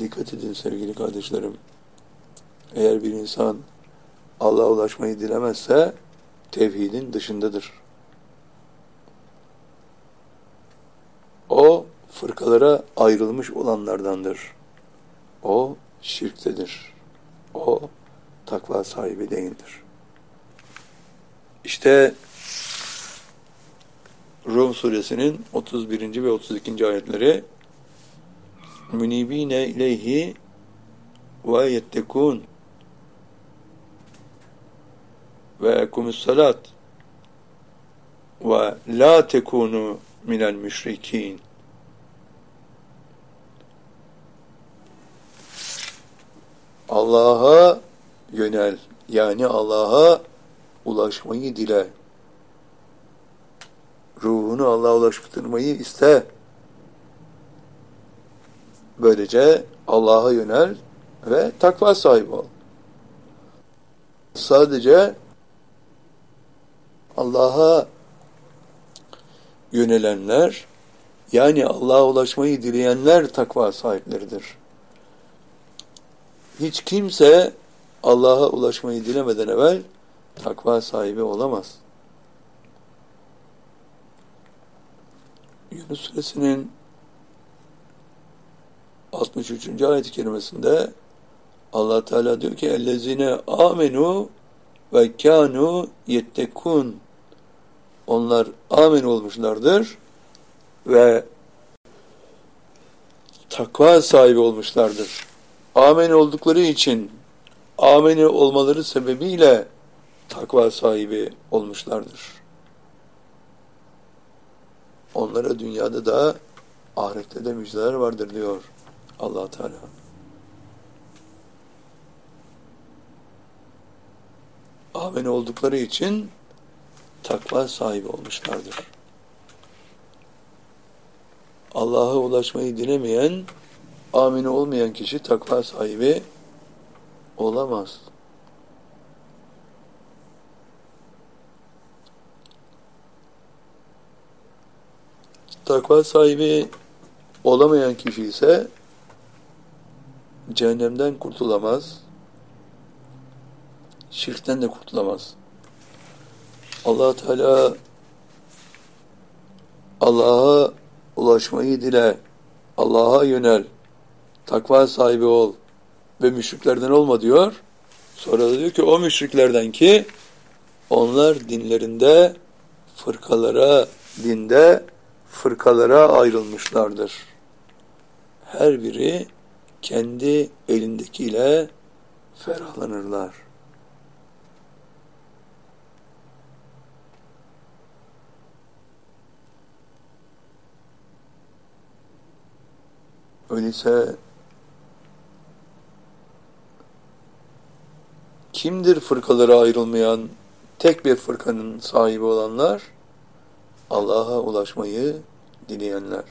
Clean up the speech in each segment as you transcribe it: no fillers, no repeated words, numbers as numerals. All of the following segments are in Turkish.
Dikkat edin sevgili kardeşlerim. Eğer bir insan Allah'a ulaşmayı dilemezse tevhidin dışındadır. O fırkalara ayrılmış olanlardandır. O şirktedir. O takva sahibi değildir. İşte Rum suresinin 31. ve 32. ayetleri münibine ileyhi ve yettekûn ve ekumussalat ve la tekunu minel müşrikîn. Allah'a yönel, yani Allah'a ulaşmayı dile. Ruhunu Allah'a ulaştırmayı iste. Böylece Allah'a yönel ve takva sahibi ol. Sadece Allah'a yönelenler, yani Allah'a ulaşmayı dileyenler takva sahipleridir. Hiç kimse Allah'a ulaşmayı dilemeden evvel takva sahibi olamaz. Yunus suresinin 63. ayet-i kerimesinde Allah Teala diyor ki ellezine amenu ve kanu yettekun. Onlar amin olmuşlardır ve takva sahibi olmuşlardır. Amin oldukları için, amin olmaları sebebiyle takva sahibi olmuşlardır. Onlara dünyada da ahirette de müjdeler vardır diyor Allah Teala. Amin oldukları için takva sahibi olmuşlardır. Allah'a ulaşmayı dilemeyen, amin olmayan kişi takva sahibi olamaz. Takva sahibi olamayan kişi ise cehennemden kurtulamaz, şirkten de kurtulamaz. Allah Teala Allah'a ulaşmayı dile, Allah'a yönel, takva sahibi ol ve müşriklerden olma diyor. Sonra da diyor ki o müşriklerden ki onlar dinlerinde fırkalara ayrılmışlardır. Her biri kendi elindekiyle ferahlanırlar. Öyleyse kimdir fırkalara ayrılmayan, tek bir fırkanın sahibi olanlar? Allah'a ulaşmayı dileyenler.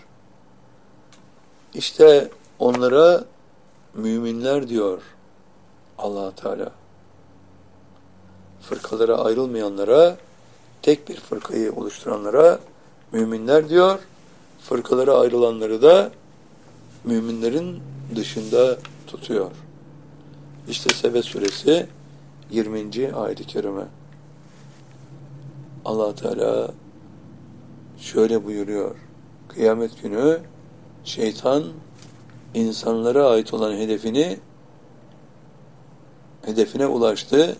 İşte onlara müminler diyor Allah Teala. Fırkalara ayrılmayanlara, tek bir fırkayı oluşturanlara müminler diyor. Fırkalara ayrılanları da müminlerin dışında tutuyor. İşte Sebe suresi 20. ayet-i kerime. Allah Teala şöyle buyuruyor. Kıyamet günü şeytan insanlara ait olan hedefine ulaştı.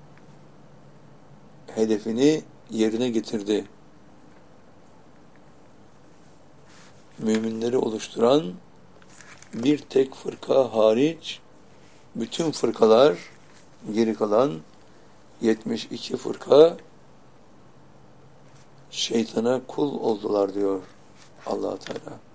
Hedefini yerine getirdi. Müminleri oluşturan bir tek fırka hariç bütün fırkalar, geri kalan 72 fırka şeytana kul oldular diyor Allah Teala.